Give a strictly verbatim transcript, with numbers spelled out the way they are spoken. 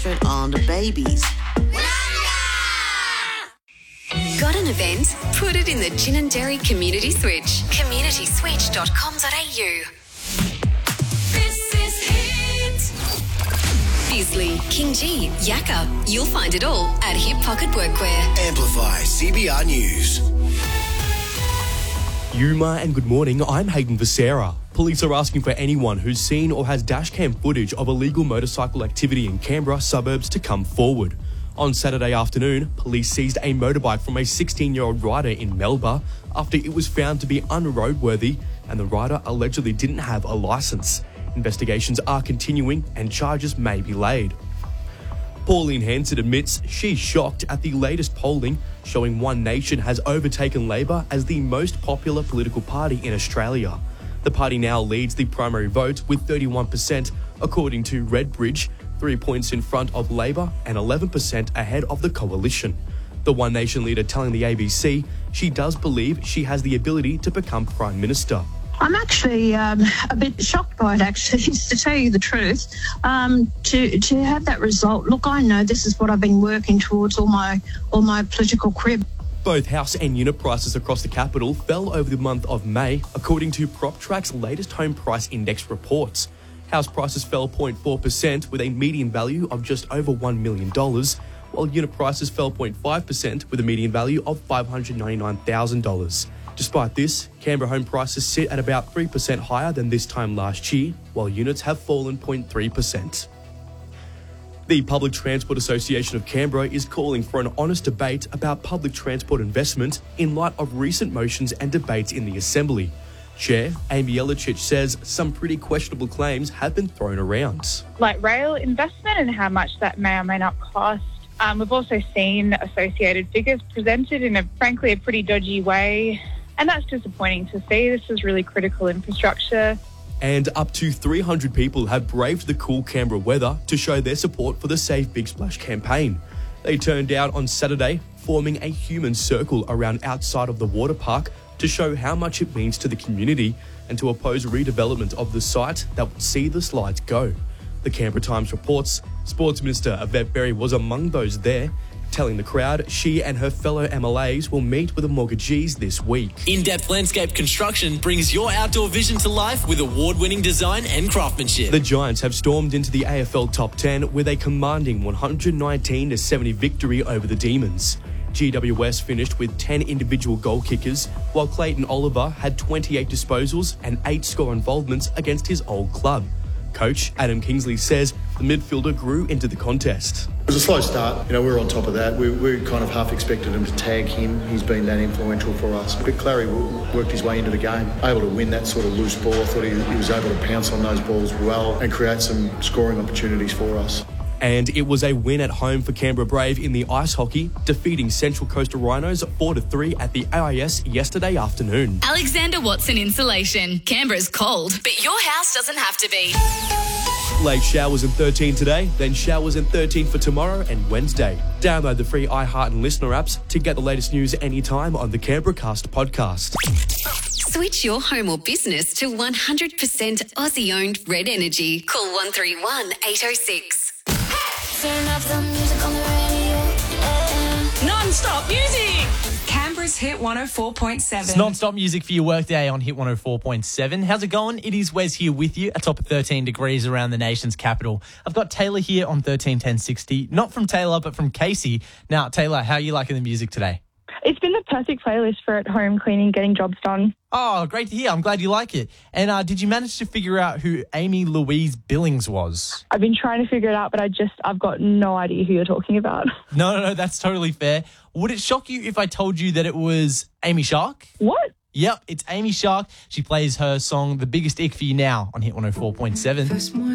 Patriot Islander babies. Got an event? Put it in the Gin and Dairy Community Switch. community switch dot com dot a u. This is Hit. Bisley, King G, Yakka. You'll find it all at Hip Pocket Workwear. Amplify C B R News. Yuma and good morning, I'm Hayden Visera. Police are asking for anyone who's seen or has dashcam footage of illegal motorcycle activity in Canberra suburbs to come forward. On Saturday afternoon, police seized a motorbike from a sixteen-year-old rider in Melba after it was found to be unroadworthy and the rider allegedly didn't have a licence. Investigations are continuing and charges may be laid. Pauline Hanson admits she's shocked at the latest polling showing One Nation has overtaken Labor as the most popular political party in Australia. The party now leads the primary vote with thirty-one percent, according to Redbridge, three points in front of Labor and eleven percent ahead of the coalition. The One Nation leader telling the A B C she does believe she has the ability to become Prime Minister. I'm actually um, a bit shocked by it, actually, to tell you the truth. Um, to to have that result, look, I know this is what I've been working towards all my all my political career. Both house and unit prices across the capital fell over the month of May, according to PropTrack's latest home price index reports. House prices fell zero point four percent with a median value of just over one million dollars, while unit prices fell zero point five percent with a median value of five hundred ninety-nine thousand dollars. Despite this, Canberra home prices sit at about three percent higher than this time last year, while units have fallen zero point three percent. The Public Transport Association of Canberra is calling for an honest debate about public transport investment in light of recent motions and debates in the Assembly. Chair Amy Yelichich says some pretty questionable claims have been thrown around. Like rail investment and how much that may or may not cost. Um, we've also seen associated figures presented in a frankly a pretty dodgy way. And that's disappointing to see. This is really critical infrastructure. And up to three hundred people have braved the cool Canberra weather to show their support for the Save Big Splash campaign. They turned out on Saturday, forming a human circle around outside of the water park to show how much it means to the community and to oppose redevelopment of the site that would see the slides go. The Canberra Times reports Sports Minister Yvette Berry was among those there, telling the crowd she and her fellow M L As will meet with the mortgagees this week. In-Depth Landscape Construction brings your outdoor vision to life with award-winning design and craftsmanship. The Giants have stormed into the A F L Top ten with a commanding one hundred nineteen to seventy victory over the Demons. G W S finished with ten individual goal kickers, while Clayton Oliver had twenty-eight disposals and eight score involvements against his old club. Coach Adam Kingsley says the midfielder grew into the contest. It was a slow start. You know, we were on top of that. We, we kind of half expected him to tag him. He's been that influential for us. But Clary worked his way into the game, able to win that sort of loose ball. I thought he, he was able to pounce on those balls well and create some scoring opportunities for us. And it was a win at home for Canberra Brave in the ice hockey, defeating Central Coastal Rhinos four to three at the A I S yesterday afternoon. Alexander Watson Insulation. Canberra's cold, but your house doesn't have to be. Late showers and thirteen today, then showers and thirteen for tomorrow and Wednesday. Download the free iHeart and Listener apps to get the latest news anytime on the Canberra Cast podcast. Switch your home or business to one hundred percent Aussie-owned Red Energy. Call one three one, eight oh six. Turn up the music on the radio. Yeah. Non-stop music. Canberra's Hit one oh four point seven. It's non-stop music for your workday on Hit one oh four point seven. How's it going? It is Wes here with you, atop of thirteen degrees around the nation's capital. I've got Taylor here on thirteen ten sixty. Not from Taylor, but from Casey. Now, Taylor, how are you liking the music today? It's been the perfect playlist for at home cleaning, getting jobs done. Oh, great to hear. I'm glad you like it. And uh, did you manage to figure out who Amy Louise Billings was? I've been trying to figure it out, but I just, I've got no idea who you're talking about. No, no, no, that's totally fair. Would it shock you if I told you that it was Amy Shark? What? Yep, it's Amy Shark. She plays her song The Biggest Ick for You Now on Hit one oh four point seven.